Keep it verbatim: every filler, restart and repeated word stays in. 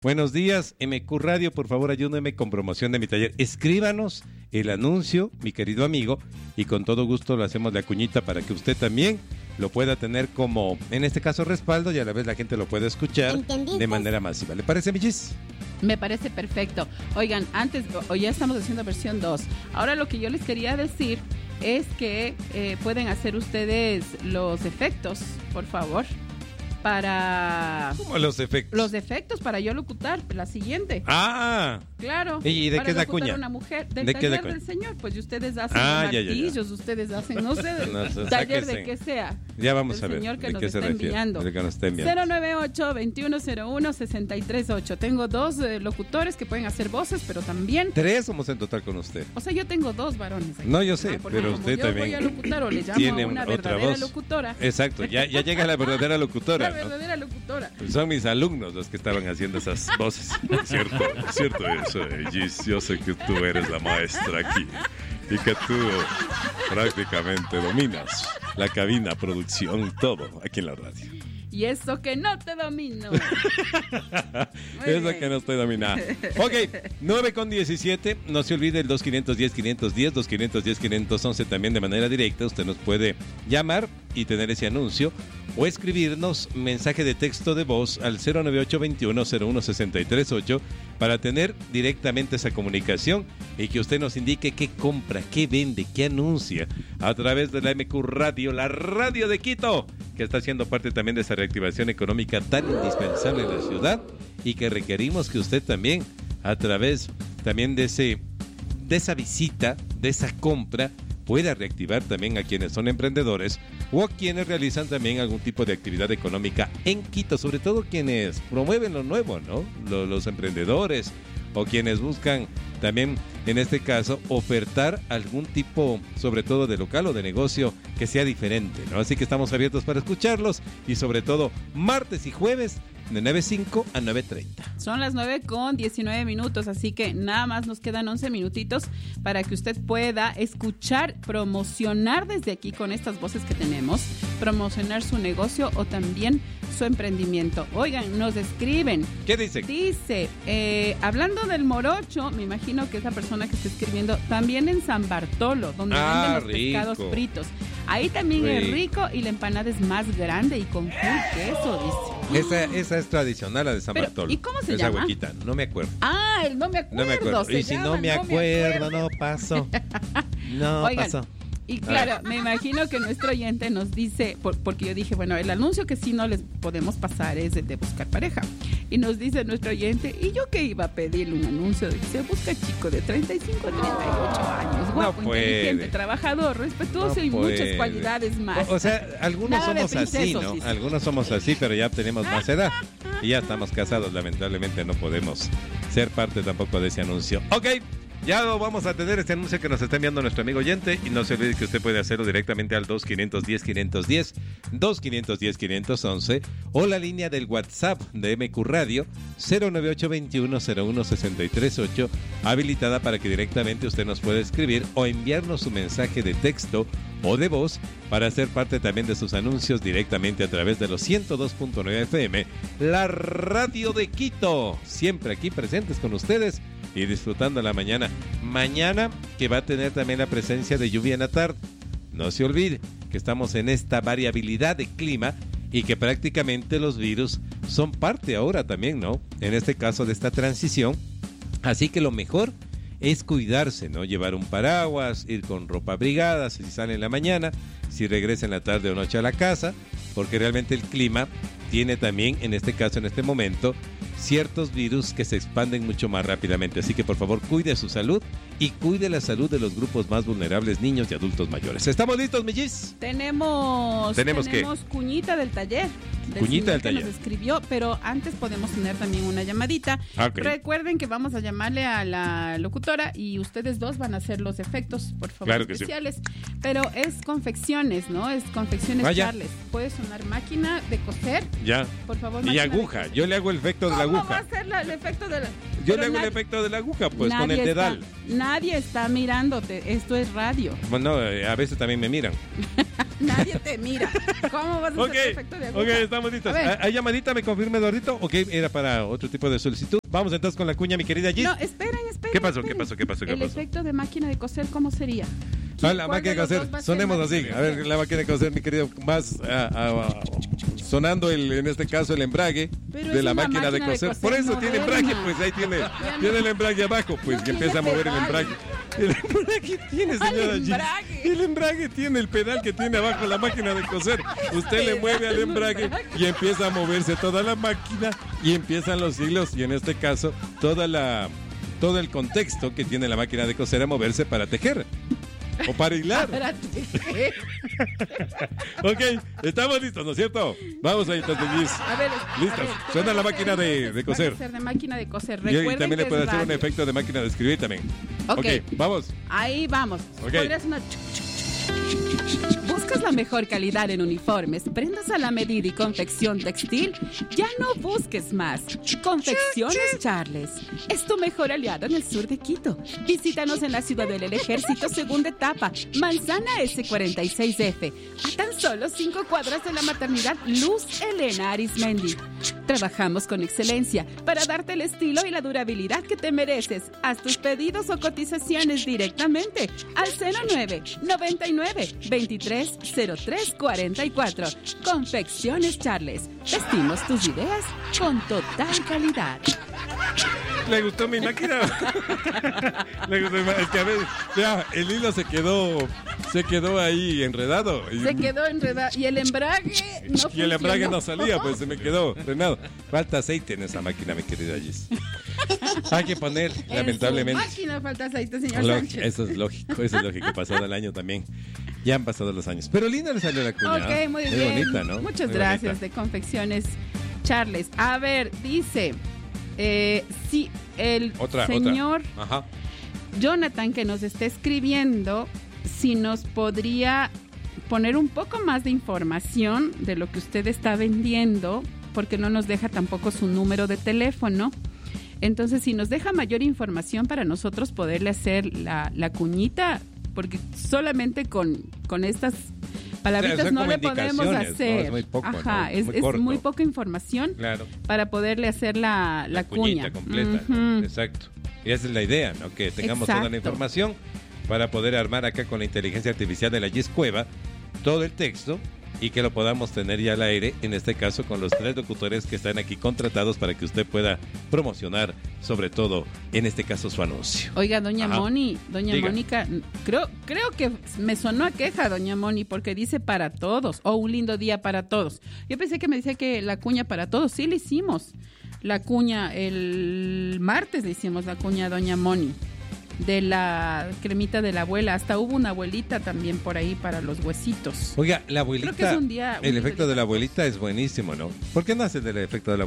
Buenos días, M Q Radio, por favor ayúdeme con promoción de mi taller. Escríbanos el anuncio, mi querido amigo, y con todo gusto lo hacemos la cuñita para que usted también lo pueda tener como, en este caso, respaldo, y a la vez la gente lo pueda escuchar ¿Entendiste? De manera masiva. ¿Le parece, Michis? Me parece perfecto. Oigan, antes, o ya estamos haciendo versión dos. Ahora lo que yo les quería decir es que eh, pueden hacer ustedes los efectos, por favor. Para... ¿Cómo los efectos? Los efectos para yo locutar, la siguiente. Ah. Claro. ¿Y de qué es la cuña? Una mujer del ¿De taller qué del señor. Pues ustedes hacen ah, martillos, ya, ya, ya. ustedes hacen, no sé, no, so, taller de qué sea. Ya vamos a ver. Señor que ¿de nos qué está se refiere? enviando. De que nos está enviando. cero nueve ocho, veintiuno cero uno, sesenta y tres ocho. Tengo dos eh, locutores que pueden hacer voces, pero también... Tres somos en total con usted. O sea, yo tengo dos varones aquí. No, yo sé, ah, pero usted yo también... Yo voy a locutar o le llamo tiene a una otra verdadera voz. locutora. Exacto, ya, ya llega la verdadera locutora. La verdadera ¿no? locutora. Son mis alumnos los que estaban haciendo esas voces. Cierto, cierto eso, eh, Gis. Yo sé que tú eres la maestra aquí y que tú prácticamente dominas la cabina, producción, todo aquí en la radio. Y eso que no te domino. Eso bien. Que no estoy dominando. Ok, nueve con diecisiete. No se olvide el dos quinientos diez quinientos diez, dos quinientos diez quinientos once también de manera directa. Usted nos puede llamar y tener ese anuncio o escribirnos mensaje de texto de voz al cero nueve ocho, veintiuno cero uno, sesenta y tres ocho para tener directamente esa comunicación y que usted nos indique qué compra, qué vende, qué anuncia a través de la M Q Radio, la radio de Quito, que está siendo parte también de esa reactivación económica tan indispensable en la ciudad y que requerimos que usted también, a través también de ese de esa visita, de esa compra, pueda reactivar también a quienes son emprendedores o a quienes realizan también algún tipo de actividad económica en Quito, sobre todo quienes promueven lo nuevo, ¿no? Los, los emprendedores o quienes buscan también, en este caso, ofertar algún tipo, sobre todo de local o de negocio, que sea diferente, ¿no? Así que estamos abiertos para escucharlos y sobre todo martes y jueves de nueve cinco a nueve treinta. Son las nueve con diecinueve minutos, así que nada más nos quedan once minutitos para que usted pueda escuchar, promocionar desde aquí con estas voces que tenemos, promocionar su negocio o también su emprendimiento. Oigan, nos escriben. ¿Qué dice? Dice, eh, hablando del morocho, me imagino que esa persona que está escribiendo, también en San Bartolo, donde ah, venden los rico. pescados fritos. Ahí también rico. Es rico y la empanada es más grande y con full queso, dice. Esa, esa es tradicional, la de San Pero, Bartolo. ¿y cómo se esa llama? huequita, no me acuerdo. Ah, el no me acuerdo. No me acuerdo. Y si llama, no me no acuerdo, me no pasó. No Oigan, pasó. Y claro, me imagino que nuestro oyente nos dice, por, porque yo dije, bueno, el anuncio que sí no les podemos pasar es el de buscar pareja. Y nos dice nuestro oyente, ¿y yo qué iba a pedirle un anuncio? De que se busca chico de treinta y cinco a treinta y ocho años, guapo, no inteligente, trabajador, respetuoso no y puede. muchas cualidades más. O, o sea, algunos Nada somos así, ¿no? dice. Algunos somos así, pero ya tenemos más edad. Y ya estamos casados, lamentablemente no podemos ser parte tampoco de ese anuncio. Ok. Ya vamos a tener este anuncio que nos está enviando nuestro amigo oyente y no se olvide que usted puede hacerlo directamente al dos quinientos diez quinientos diez, dos quinientos diez quinientos once o la línea del WhatsApp de M Q Radio cero nueve ocho, veintiuno cero uno, sesenta y tres ocho, habilitada para que directamente usted nos pueda escribir o enviarnos su mensaje de texto o de voz para ser parte también de sus anuncios directamente a través de los ciento dos punto nueve F M, la radio de Quito, siempre aquí presentes con ustedes y disfrutando la mañana. Mañana que va a tener también la presencia de lluvia en la tarde. No se olvide que estamos en esta variabilidad de clima y que prácticamente los virus son parte ahora también, ¿no? En este caso de esta transición. Así que lo mejor es cuidarse, ¿no? Llevar un paraguas, ir con ropa abrigada si sale en la mañana, si regresa en la tarde o noche a la casa, porque realmente el clima tiene también, en este caso, en este momento, ciertos virus que se expanden mucho más rápidamente. Así que por favor cuide su salud y cuide la salud de los grupos más vulnerables, niños y adultos mayores. ¿Estamos listos, Millis? Tenemos, tenemos, tenemos cuñita del taller. Del cuñita del taller. Que nos escribió, pero antes podemos tener también una llamadita. Okay. Recuerden que vamos a llamarle a la locutora y ustedes dos van a hacer los efectos, por favor, claro especiales. Sí. Pero es confecciones, ¿no? Es confecciones Vaya. Charles. Puede sonar máquina de coser. Ya. Por favor, y aguja. Yo le hago el efecto de la aguja. ¿Cómo va a ser la, el efecto de la...? Yo le hago el efecto de la aguja, pues, con el dedal. Está, nadie está mirándote, esto es radio. Bueno, a veces también me miran. Nadie te mira. ¿Cómo vas a okay, hacer el efecto de aguja? Ok, estamos listos. ¿Hay llamadita? ¿Me confirma, Eduardito? Ok, era para otro tipo de solicitud. Vamos entonces con la cuña, mi querida Gis. No, esperen, esperen. ¿Qué pasó? esperen. ¿Qué pasó? ¿Qué pasó? ¿Qué el pasó? efecto de máquina de coser, ¿cómo sería? Ah, la máquina de coser. Sonemos así. A ver, la máquina de coser, mi querido. Más ah, ah, sonando, el, en este caso, el embrague Pero de la máquina, máquina de, coser. de coser. Por eso moderna. tiene embrague, pues ahí tiene, tiene el embrague abajo, pues, no que empieza a mover pedal. el embrague. El embrague tiene, señora Gis. El embrague tiene el pedal que tiene abajo la máquina de coser. Usted le mueve al embrague y empieza a moverse toda la máquina y empiezan los hilos y en este caso toda la todo el contexto que tiene la máquina de coser a moverse para tejer. O para hilar. Para tejer. Ok, estamos listos, ¿no es cierto? Vamos ahí, entonces, Gis. A ver, listos. A ver, Suena la máquina de, de coser. Ser de máquina de coser. Y, y también le puede hacer radio. un efecto de máquina de escribir también. Ok, okay, vamos. Ahí vamos. Okay. Podrías una... ¿Buscas la mejor calidad en uniformes, prendas a la medida y confección textil? Ya no busques más. Confecciones Charles es tu mejor aliado en el sur de Quito. Visítanos en la Ciudadela del Ejército, segunda etapa, Manzana ese cuarenta y seis F, a tan solo cinco cuadras de la maternidad Luz Elena Arismendi. Trabajamos con excelencia para darte el estilo y la durabilidad que te mereces. Haz tus pedidos o cotizaciones directamente al cero nueve noventa y nueve veintitrés cero tres cuarenta y cuatro. Confecciones Charles. Vestimos tus ideas con total calidad. ¿Le gustó mi máquina? Le gustó mi máquina. Es que a ver, ya, el hilo se quedó, se quedó ahí enredado. Y, se quedó enredado. Y el embrague no funcionó. Y el embrague no salía, pues se me quedó frenado. Falta aceite en esa máquina, mi querida Gis. Hay que poner, en lamentablemente. En su máquina falta aceite, señor Lógico, Sánchez. eso es lógico, eso es lógico. Pasado el año también. Ya han pasado los años. Pero linda le salió la cuña. Ok, muy, muy bien. bonita, ¿no? Muchas muy gracias bonita. de Confecciones Charles. A ver, dice... Eh, sí, el otra, señor otra. Ajá. Jonathan que nos está escribiendo, si nos podría poner un poco más de información de lo que usted está vendiendo, porque no nos deja tampoco su número de teléfono. Entonces, si nos deja mayor información para nosotros poderle hacer la, la cuñita, porque solamente con, con estas palabritas o sea, no le podemos hacer. No, es muy poco, Ajá, ¿no? es, muy, es muy poca información claro. para poderle hacer la, la, la cuñita cuña. completa. Uh-huh. ¿No? Exacto. Y esa es la idea, ¿no? Que tengamos Exacto. toda la información para poder armar acá con la inteligencia artificial de la Gis Cueva todo el texto y que lo podamos tener ya al aire, en este caso con los tres locutores que están aquí contratados para que usted pueda promocionar, sobre todo, en este caso, su anuncio. Oiga, doña Ajá. Moni, doña Diga. Mónica, creo, creo que me sonó a queja, doña Moni, porque dice para todos, o un lindo día para todos. Yo pensé que me decía que la cuña para todos, sí le hicimos. La cuña, el martes le hicimos la cuña a doña Moni, de la cremita de la abuela. Hasta hubo una abuelita también por ahí para los huesitos. Oiga, la abuelita, Creo que es un día, un el lindo efecto día de la para abuelita es buenísimo, ¿no? ¿Por qué no hace el efecto de la